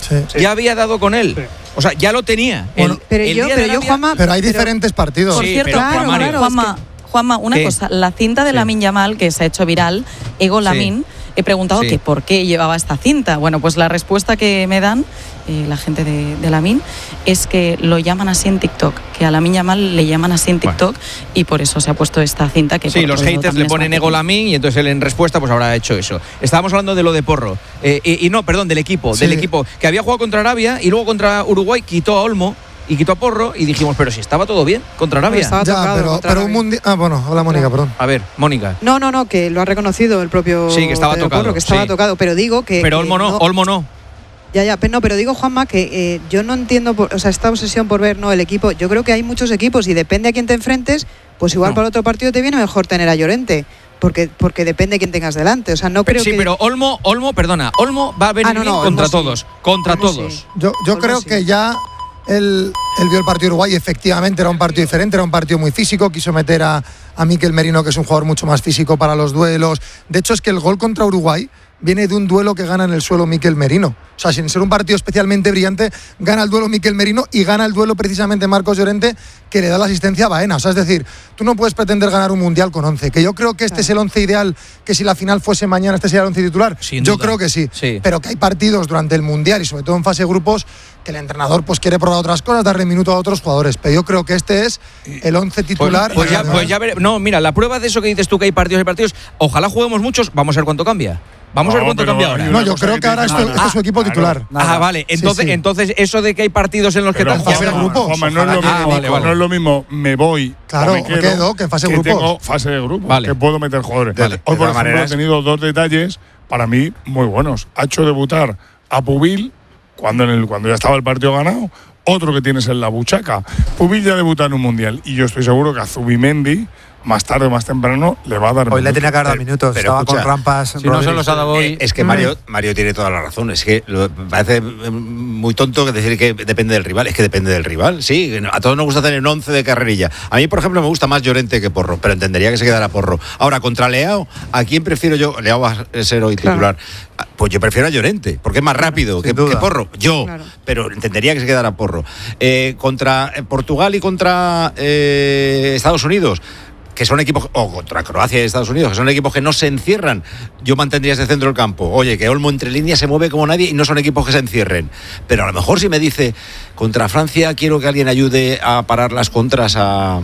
ya había dado con él. Sí. O sea, ya lo tenía. Bueno, Juanma, pero hay diferentes partidos. Por cierto, Juanma, una cosa, la cinta de Lamine Yamal que se ha hecho viral, Ego Lamine, he preguntado que por qué llevaba esta cinta. Bueno, pues la respuesta que me dan la gente de Lamine es que lo llaman así en TikTok, que a Lamine Yamal le llaman así en TikTok y por eso se ha puesto esta cinta. Que los haters le ponen Ego Lamine y entonces él en respuesta pues habrá hecho eso. Estábamos hablando de lo de Porro del equipo, que había jugado contra Arabia y luego contra Uruguay quitó a Olmo y quitó a Porro y dijimos, pero si estaba todo bien contra Arabia. Pero un mundial. Hola Mónica, perdón. A ver, Mónica. No, que lo ha reconocido el propio. Sí, que estaba tocado. Porro, que estaba tocado, pero digo que. Pero Olmo no. Pero digo, Juanma, que yo no entiendo, esta obsesión por ver el equipo. Yo creo que hay muchos equipos y depende a quién te enfrentes, pues igual para otro partido te viene mejor tener a Llorente. Porque depende de quién tengas delante. O sea, no creo que. Sí, pero Olmo va a venir bien contra todos. Contra todos. Sí. Yo creo que ya. Él vio el partido de Uruguay, efectivamente era un partido diferente, era un partido muy físico, quiso meter a Mikel Merino, que es un jugador mucho más físico para los duelos. De hecho, es que el gol contra Uruguay viene de un duelo que gana en el suelo Mikel Merino. O sea, sin ser un partido especialmente brillante, gana el duelo Mikel Merino y gana el duelo precisamente Marcos Llorente, que le da la asistencia a Baena. O sea, es decir, tú no puedes pretender ganar un mundial con 11, que yo creo que este es el 11 ideal, que si la final fuese mañana este sería el 11 titular. Yo creo que sí, pero que hay partidos durante el mundial y sobre todo en fase de grupos que el entrenador pues quiere probar otras cosas, darle minuto a otros jugadores, pero yo creo que este es el 11 titular. Pues ya ver, no, mira, la prueba de eso que dices tú, que hay partidos, ojalá juguemos muchos, vamos a ver cuánto cambia. Vamos a ver cuánto cambia ahora. No, yo creo que ahora este es su equipo titular. Vale. Entonces eso de que hay partidos en los que no es lo mismo, me voy. Claro, me quedo que en fase de grupos. Tengo fase de grupos, que puedo meter jugadores. Hoy, por ejemplo, he tenido dos detalles para mí muy buenos. Ha hecho debutar a Pubil cuando ya estaba el partido ganado. Otro que tienes en la buchaca. Pubil ya debuta en un mundial y yo estoy seguro que a Zubimendi más tarde o más temprano le va a dar hoy minutos. Le tenía que dar minutos, pero estaba con rampas. Si no se los ha dado hoy. Es que Mario tiene toda la razón. Es que parece muy tonto decir que depende del rival. Es que depende del rival, sí. A todos nos gusta tener un 11 de carrerilla. A mí, por ejemplo, me gusta más Llorente que Porro, pero entendería que se quedara Porro. Ahora, contra Leao, ¿a quién prefiero yo? Leao va a ser hoy titular. Pues yo prefiero a Llorente, porque es más rápido que Porro. Pero entendería que se quedara Porro. Contra Portugal y contra Estados Unidos, que son equipos, o contra Croacia y Estados Unidos, que son equipos que no se encierran, yo mantendría ese centro del campo. Oye, que Olmo entre líneas se mueve como nadie y no son equipos que se encierren. Pero a lo mejor si me dice, contra Francia quiero que alguien ayude a parar las contras a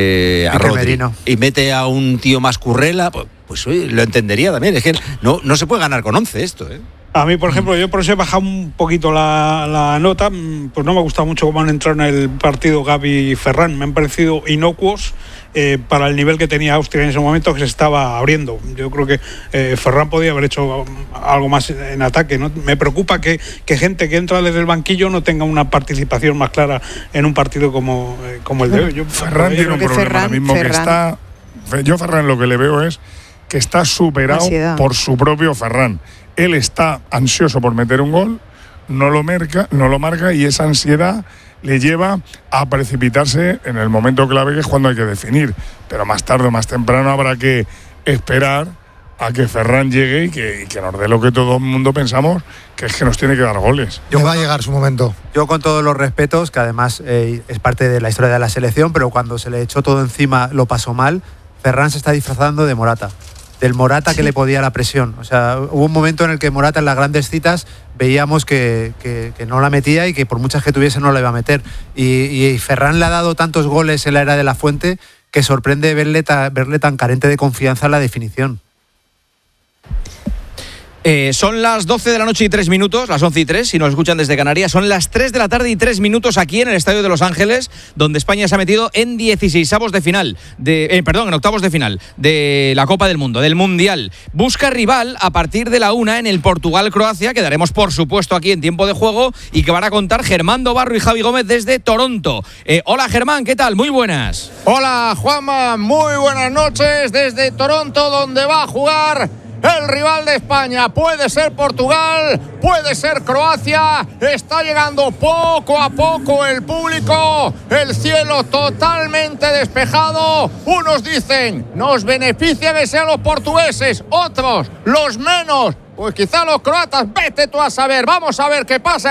Rodri y mete a un tío más currela, pues lo entendería también. Es que no se puede ganar con 11 esto, A mí, por ejemplo, yo por eso he bajado un poquito la nota, pues no me ha gustado mucho cómo han entrado en el partido Gavi y Ferran, me han parecido inocuos para el nivel que tenía Austria en ese momento, que se estaba abriendo. Yo creo que Ferran podía haber hecho algo más en ataque, ¿no? Me preocupa que gente que entra desde el banquillo no tenga una participación más clara en un partido como el de hoy. Ferran tiene un problema ahora mismo que está... Yo Ferran lo que le veo es que está superado por su propio Ferran. Él está ansioso por meter un gol, no lo marca y esa ansiedad le lleva a precipitarse en el momento clave, que es cuando hay que definir. Pero más tarde o más temprano habrá que esperar a que Ferran llegue y que nos dé lo que todo el mundo pensamos, que es que nos tiene que dar goles. Va a llegar su momento. Yo, con todos los respetos, que además es parte de la historia de la selección, pero cuando se le echó todo encima lo pasó mal, Ferran se está disfrazando de Morata. Del Morata que le podía la presión. O sea, hubo un momento en el que Morata en las grandes citas veíamos que no la metía y que por muchas que tuviese no la iba a meter. Y Ferran le ha dado tantos goles en la era de la Fuente que sorprende verle tan carente de confianza en la definición. Son las 12 de la noche y 3 minutos, las 11 y 3, si nos escuchan desde Canarias. Son las 3 de la tarde y 3 minutos aquí en el Estadio de Los Ángeles, donde España se ha metido en 16avos de final, en octavos de final de la Copa del Mundo, del Mundial. Busca rival a partir de la 1 en el Portugal-Croacia, que daremos por supuesto aquí en tiempo de juego y que van a contar Germán Dobarro y Javi Gómez desde Toronto. Hola Germán, ¿qué tal? Muy buenas. Hola Juanma, muy buenas noches desde Toronto, donde va a jugar el rival de España. Puede ser Portugal, puede ser Croacia. Está llegando poco a poco el público. El cielo totalmente despejado. Unos dicen, nos beneficia que sean los portugueses. Otros, los menos, pues quizá los croatas. Vete tú a saber. Vamos a ver qué pasa.